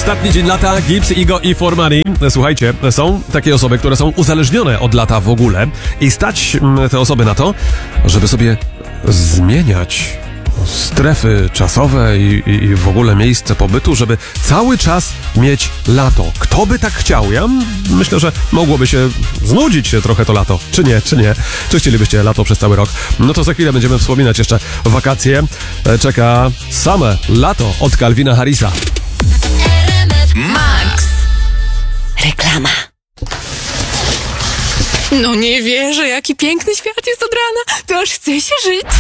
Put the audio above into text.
Ostatni dzień lata, Gibbs, Igo i Formani. Słuchajcie, są takie osoby, które są uzależnione od lata w ogóle i stać te osoby na to, żeby sobie zmieniać strefy czasowe i w ogóle miejsce pobytu, żeby cały czas mieć lato. Kto by tak chciał? Ja myślę, że mogłoby się znudzić trochę to lato. Czy nie? Czy chcielibyście lato przez cały rok? No to za chwilę będziemy wspominać jeszcze wakacje. Czeka same lato od Calvina Harrisa. Max. Reklama. No nie wierzę, jaki piękny świat jest od rana. To aż chce się żyć.